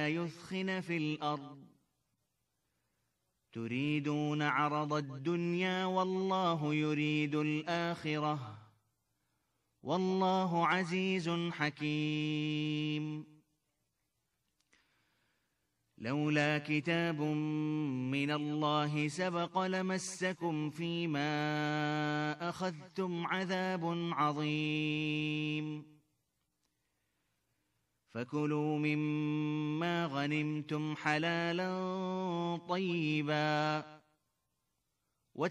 يثخن في الأرض تريدون عرض الدنيا والله يريد الآخرة والله عزيز حكيم. لولا كتاب من الله سبق لمسكم فيما أخذتم عذاب عظيم. فكلوا مما غنمتم حلالا طيبا